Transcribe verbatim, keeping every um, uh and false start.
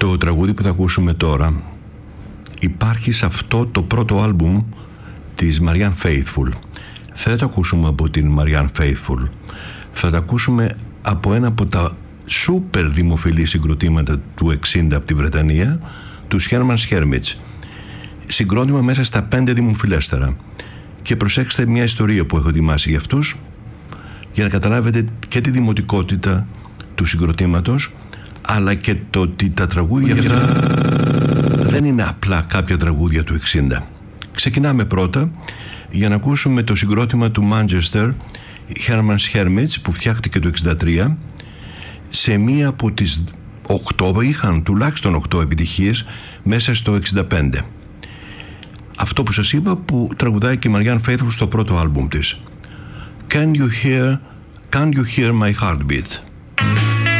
Το τραγούδι που θα ακούσουμε τώρα υπάρχει σε αυτό το πρώτο άλμπουμ της Marianne Faithfull. Θα το ακούσουμε από την Marianne Faithfull. Θα το ακούσουμε από ένα από τα σούπερ δημοφιλή συγκροτήματα του εξήντα από τη Βρετανία, τους Herman's Hermits. Συγκρότημα μέσα στα πέντε δημοφιλέστερα. Και προσέξτε μια ιστορία που έχω ετοιμάσει για αυτούς, για να καταλάβετε και τη δημοτικότητα του συγκροτήματος, αλλά και το ότι τα τραγούδια αυτά δεν είναι απλά κάποια τραγούδια του εξήντα. Ξεκινάμε πρώτα για να ακούσουμε το συγκρότημα του Manchester, Herman's Hermits, που φτιάχτηκε το εξήντα τρία, σε μία από τις οκτώ, είχαν τουλάχιστον οκτώ επιτυχίες μέσα στο εξήντα πέντε. Αυτό που σας είπα, που τραγουδάει και η Marianne Faithfull στο πρώτο άλμπουμ της. Can you hear, can you hear my heartbeat?